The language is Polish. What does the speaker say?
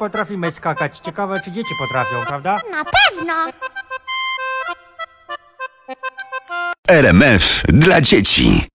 potrafimy skakać. Ciekawe, czy dzieci potrafią, prawda? Na pewno. RMF dla dzieci.